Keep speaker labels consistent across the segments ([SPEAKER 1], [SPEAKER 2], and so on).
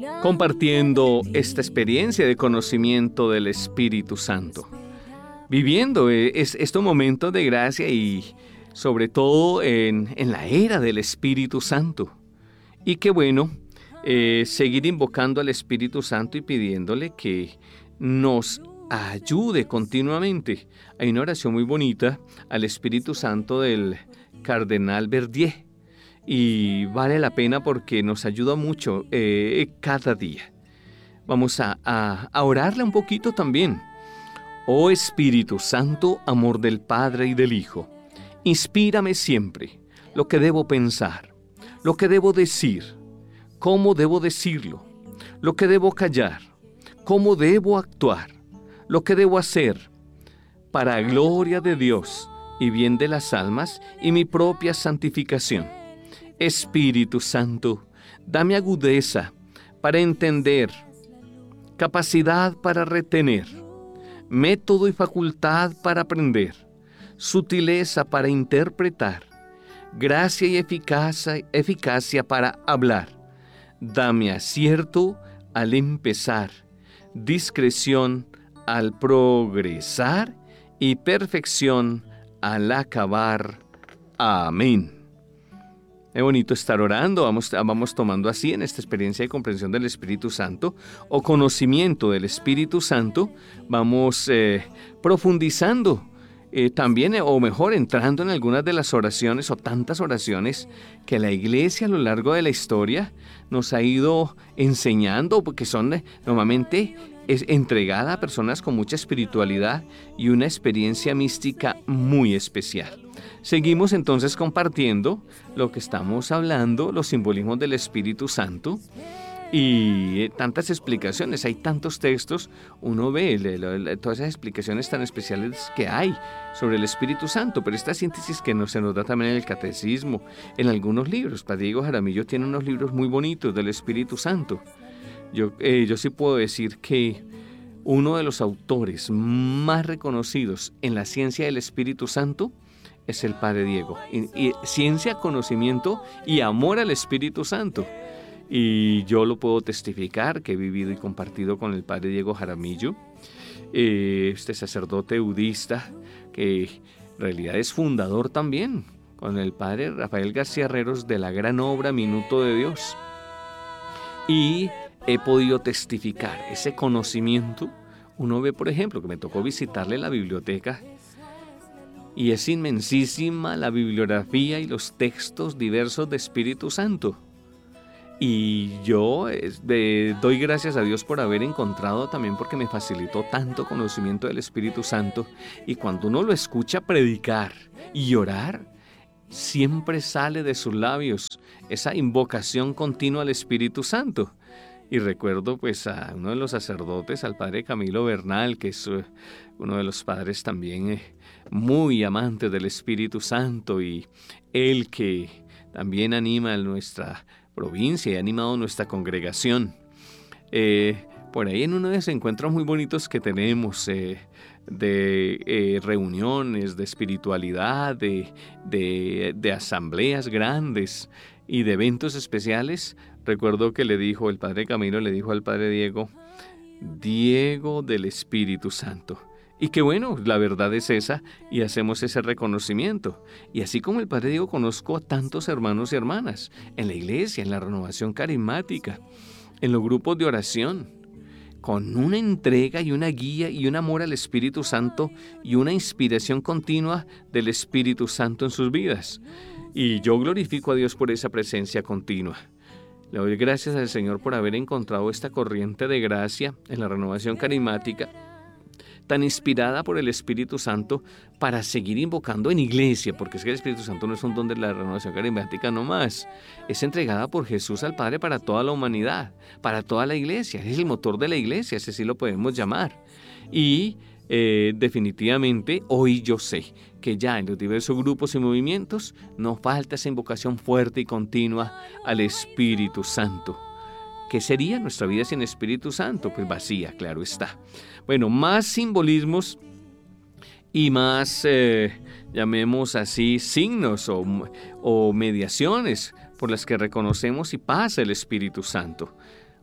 [SPEAKER 1] compartiendo esta experiencia de conocimiento del Espíritu Santo, viviendo estos momentos de gracia y sobre todo en la era del Espíritu Santo. Y qué bueno seguir invocando al Espíritu Santo y pidiéndole que nos ayude continuamente. Hay una oración muy bonita al Espíritu Santo del Cardenal Verdier y vale la pena porque nos ayuda mucho cada día. Vamos a orarle un poquito también. Oh Espíritu Santo, amor del Padre y del Hijo, inspírame siempre lo que debo pensar, lo que debo decir, cómo debo decirlo, lo que debo callar, cómo debo actuar, lo que debo hacer, para gloria de Dios y bien de las almas y mi propia santificación. Espíritu Santo, dame agudeza para entender, capacidad para retener, método y facultad para aprender, sutileza para interpretar, gracia y eficacia para hablar. Dame acierto al empezar, discreción al progresar y perfección al acabar. Amén. Es bonito estar orando, vamos tomando así en esta experiencia de comprensión del Espíritu Santo o conocimiento del Espíritu Santo, vamos profundizando también, o mejor, entrando en algunas de las oraciones o tantas oraciones que la Iglesia a lo largo de la historia nos ha ido enseñando, porque son normalmente entregada a personas con mucha espiritualidad y una experiencia mística muy especial. Seguimos entonces compartiendo lo que estamos hablando, los simbolismos del Espíritu Santo y tantas explicaciones, hay tantos textos, uno ve todas esas explicaciones tan especiales que hay sobre el Espíritu Santo, pero esta síntesis que se nos da también en el Catecismo, en algunos libros. Padre Diego Jaramillo tiene unos libros muy bonitos del Espíritu Santo. Yo sí puedo decir que uno de los autores más reconocidos en la ciencia del Espíritu Santo es el Padre Diego. Y ciencia, conocimiento y amor al Espíritu Santo. Y yo lo puedo testificar, que he vivido y compartido con el Padre Diego Jaramillo, este sacerdote budista, que en realidad es fundador también, con el Padre Rafael García Herreros, de la gran obra Minuto de Dios. Y he podido testificar ese conocimiento. Uno ve, por ejemplo, que me tocó visitarle la biblioteca y es inmensísima la bibliografía y los textos diversos de Espíritu Santo. Y yo doy gracias a Dios por haber encontrado también, porque me facilitó tanto conocimiento del Espíritu Santo. Y cuando uno lo escucha predicar y orar, siempre sale de sus labios esa invocación continua al Espíritu Santo. Y recuerdo pues a uno de los sacerdotes, al padre Camilo Bernal, que es uno de los padres también muy amantes del Espíritu Santo, y él que también anima a nuestra provincia y ha animado nuestra congregación. Por ahí en uno de esos encuentros muy bonitos que tenemos de reuniones, de espiritualidad, de asambleas grandes y de eventos especiales, recuerdo que el padre Camilo le dijo al padre Diego, Diego del Espíritu Santo. Y que bueno, la verdad es esa, y hacemos ese reconocimiento. Y así como el Padre Diego, conozco a tantos hermanos y hermanas en la iglesia, en la renovación carismática, en los grupos de oración, con una entrega y una guía y un amor al Espíritu Santo y una inspiración continua del Espíritu Santo en sus vidas. Y yo glorifico a Dios por esa presencia continua. Le doy gracias al Señor por haber encontrado esta corriente de gracia en la renovación carismática, tan inspirada por el Espíritu Santo, para seguir invocando en iglesia, porque es que el Espíritu Santo no es un don de la renovación carismática nomás, es entregada por Jesús al Padre para toda la humanidad, para toda la iglesia, es el motor de la iglesia, ese sí lo podemos llamar. Y definitivamente hoy yo sé que ya en los diversos grupos y movimientos no falta esa invocación fuerte y continua al Espíritu Santo. ¿Qué sería nuestra vida sin Espíritu Santo? Pues vacía, claro está. Bueno, más simbolismos y más, llamemos así, signos o mediaciones por las que reconocemos y pasa el Espíritu Santo.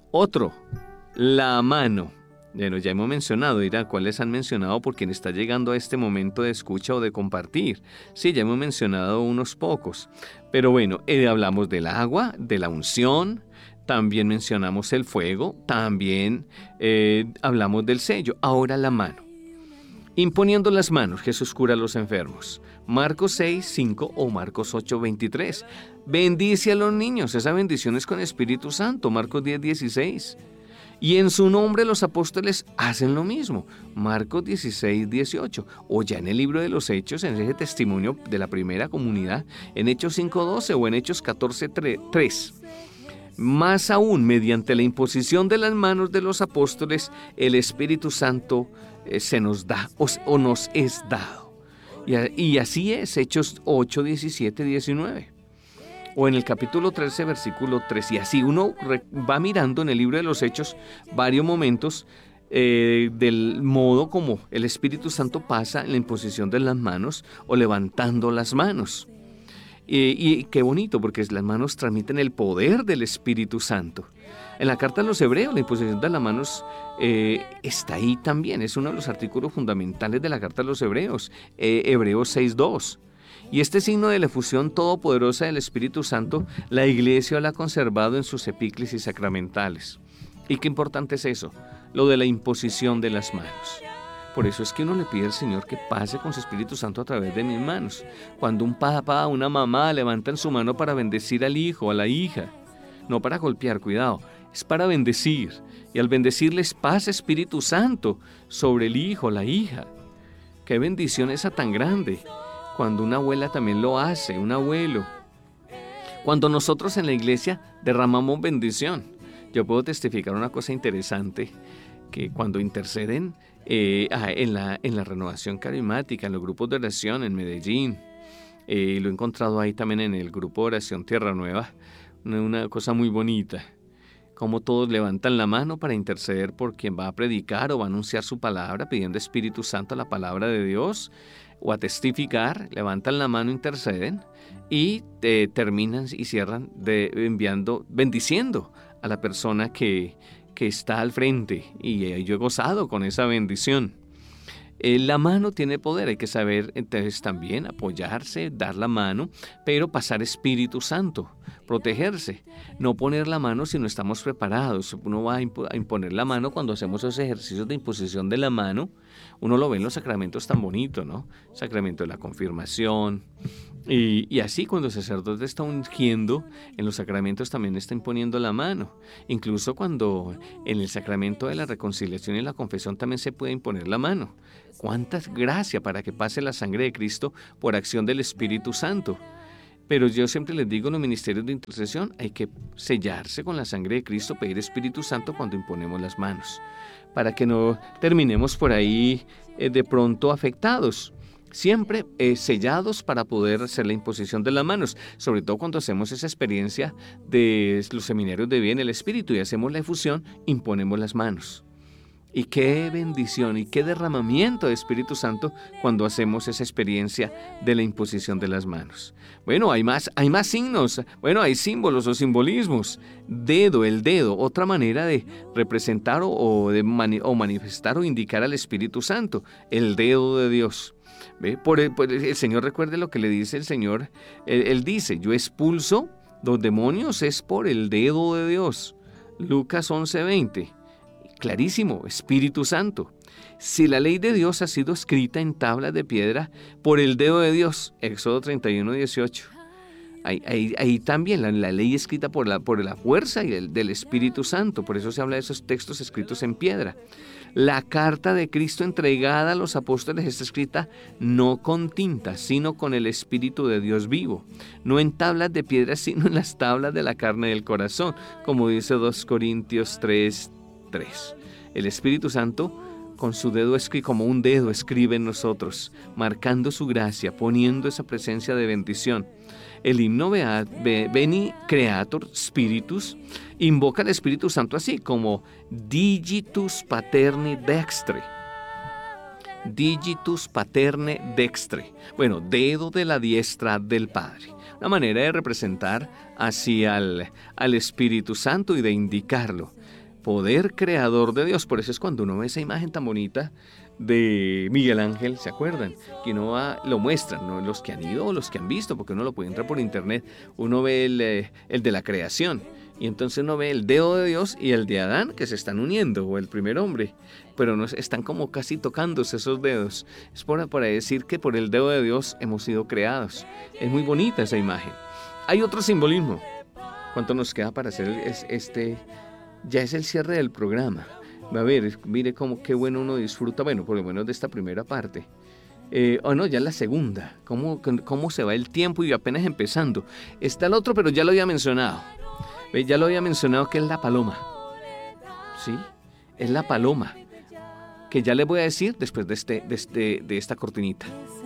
[SPEAKER 1] Otro, la mano. Bueno, ya hemos mencionado, dirá, ¿cuáles han mencionado por quien está llegando a este momento de escucha o de compartir? Sí, ya hemos mencionado unos pocos. Pero bueno, hablamos del agua, de la unción, también mencionamos el fuego, también hablamos del sello. Ahora la mano. Imponiendo las manos, Jesús cura a los enfermos. Marcos 6, 5 o Marcos 8, 23. Bendice a los niños, esa bendición es con Espíritu Santo. Marcos 10, 16. Y en su nombre los apóstoles hacen lo mismo. Marcos 16, 18. O ya en el libro de los Hechos, en ese testimonio de la primera comunidad, en Hechos 5, 12 o en Hechos 14, 3. Más aún, mediante la imposición de las manos de los apóstoles, el Espíritu Santo se nos da o nos es dado. Y así es, Hechos 8, 17, 19. O en el capítulo 13, versículo 3. Y así uno va mirando en el libro de los Hechos varios momentos del modo como el Espíritu Santo pasa en la imposición de las manos o levantando las manos. Y qué bonito, porque las manos transmiten el poder del Espíritu Santo. En la carta a los Hebreos, la imposición de las manos está ahí también. Es uno de los artículos fundamentales de la carta a los Hebreos, Hebreos 6.2. Y este signo de la efusión todopoderosa del Espíritu Santo, la Iglesia lo ha conservado en sus epíclesis sacramentales. ¿Y qué importante es eso? Lo de la imposición de las manos. Por eso es que uno le pide al Señor que pase con su Espíritu Santo a través de mis manos. Cuando un papá o una mamá levantan su mano para bendecir al hijo o a la hija, no para golpear, cuidado, es para bendecir. Y al bendecirles pasa Espíritu Santo sobre el hijo o la hija. ¡Qué bendición esa tan grande! Cuando una abuela también lo hace, un abuelo. Cuando nosotros en la iglesia derramamos bendición. Yo puedo testificar una cosa interesante, que cuando interceden en la renovación carismática, en los grupos de oración en Medellín, lo he encontrado ahí también en el grupo de oración Tierra Nueva, una cosa muy bonita, como todos levantan la mano para interceder por quien va a predicar o va a anunciar su palabra, pidiendo Espíritu Santo la palabra de Dios, o a testificar, levantan la mano, interceden y terminan y cierran bendiciendo a la persona que está al frente, y yo he gozado con esa bendición. La mano tiene poder, hay que saber entonces también apoyarse, dar la mano, pero pasar Espíritu Santo, protegerse, no poner la mano si no estamos preparados. Uno va a imponer la mano cuando hacemos esos ejercicios de imposición de la mano. Uno lo ve en los sacramentos tan bonitos, ¿no? Sacramento de la confirmación. Y así cuando el sacerdote está ungiendo, en los sacramentos también está imponiendo la mano. Incluso cuando en el sacramento de la reconciliación y la confesión también se puede imponer la mano. ¡Cuánta gracia para que pase la sangre de Cristo por acción del Espíritu Santo! Pero yo siempre les digo, en los ministerios de intercesión hay que sellarse con la sangre de Cristo, pedir Espíritu Santo cuando imponemos las manos, para que no terminemos por ahí de pronto afectados. Siempre sellados para poder hacer la imposición de las manos, sobre todo cuando hacemos esa experiencia de los seminarios de vida en el Espíritu y hacemos la efusión, imponemos las manos. Y qué bendición y qué derramamiento de Espíritu Santo cuando hacemos esa experiencia de la imposición de las manos. Bueno, hay más signos, bueno, hay símbolos o simbolismos. El dedo, otra manera de representar o manifestar o indicar al Espíritu Santo, el dedo de Dios. ¿Ve? El Señor, recuerde lo que le dice el Señor. Él dice, yo expulso los demonios es por el dedo de Dios. Lucas 11:20. Clarísimo, Espíritu Santo. Si la ley de Dios ha sido escrita en tablas de piedra por el dedo de Dios, Éxodo 31:18. Ahí también la ley escrita por la fuerza del Espíritu Santo. Por eso se habla de esos textos escritos en piedra. La carta de Cristo entregada a los apóstoles está escrita no con tinta, sino con el Espíritu de Dios vivo. No en tablas de piedra, sino en las tablas de la carne del corazón, como dice 2 Corintios 3. El Espíritu Santo con su dedo como un dedo escribe en nosotros, marcando su gracia, poniendo esa presencia de bendición. El himno Veni Creator Spiritus invoca al Espíritu Santo así como Digitus Paterni Dextre. Digitus Paterne Dextre. Bueno, dedo de la diestra del Padre. Una manera de representar así al Espíritu Santo y de indicarlo. poder creador de Dios. Por eso es cuando uno ve esa imagen tan bonita de Miguel Ángel, ¿se acuerdan? Que uno lo muestran, ¿no? Los que han ido o los que han visto, porque uno lo puede entrar por internet, uno ve el de la creación, y entonces uno ve el dedo de Dios y el de Adán que se están uniendo, o el primer hombre, pero no están como casi tocándose esos dedos. Es para decir que por el dedo de Dios hemos sido creados. Es muy bonita esa imagen. Hay otro simbolismo. ¿Cuánto nos queda para hacer este? Ya es el cierre del programa. A ver, mire qué bueno uno disfruta, bueno, por lo menos de esta primera parte. No, ya la segunda. ¿Cómo se va el tiempo y apenas empezando? Está el otro, pero ya lo había mencionado. Ya lo había mencionado, que es la paloma. ¿Sí? Es la paloma. Que ya les voy a decir después de esta cortinita.